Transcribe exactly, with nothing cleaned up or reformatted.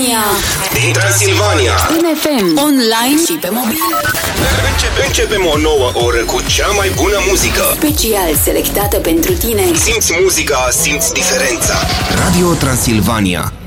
România, din Transilvania, în F M, online și pe mobil. Începe, începem o nouă oră cu cea mai bună muzică, Special selectată pentru tine. simți muzica, simți diferența. Radio Transilvania.